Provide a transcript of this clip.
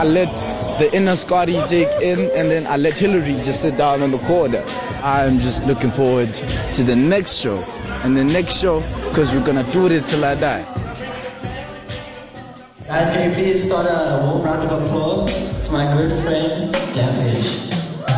I let the inner Scotty dig in, and then I let Hillary just sit down in the corner. I'm just looking forward to the next show and the next show, because we're gonna do this till I die. Guys, can you please start a warm round of applause for my good friend, Damage.